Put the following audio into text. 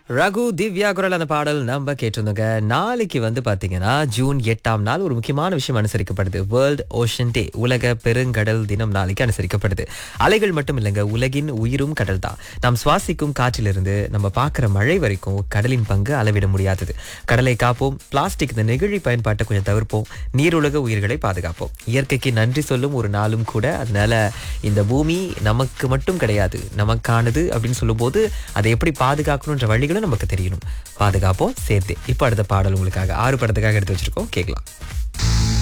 ரகு திவ்யா குரல் அந்த பாடல் நம்ம கேட்டிருந்தோங்க. நாளைக்கு பாத்தீங்கன்னா ஜூன் 8ஆம் நாள் ஒரு முக்கியமான விஷயம் அனுசரிக்கப்படுது. வேர்ல்ட் ஓஷன் டே, உலக பெருங்கடல் தினம் நாளைக்கு அனுசரிக்கப்படுது. அலைகள் மட்டும் இல்லைங்க, உலகின் உயிரும் கடல் தான். நாம் சுவாசிக்கும் காற்றிலிருந்து நம்ம பார்க்குற மழை வரைக்கும் கடலின் பங்கு அளவிட முடியாதது. கடலை காப்போம், பிளாஸ்டிக் இந்த நெகிழி பயன்பாட்டை கொஞ்சம் தவிர்ப்போம், நீருலக உயிர்களை பாதுகாப்போம். இயற்கைக்கு நன்றி சொல்லும் ஒரு நாளும் கூட. அதனால இந்த பூமி நமக்கு மட்டும் கிடையாது, நமக்கானது அப்படின்னு சொல்லும்போது அதை எப்படி பாதுகாக்கணுன்ற வழிகளும் நமக்கு தெரியணும். பாதுகாப்போம் சேர்த்து. இப்ப அடுத்த பாடல் உங்களுக்காக 6 படத்துக்காக எடுத்து வச்சிருக்கோம், கேட்கலாம்.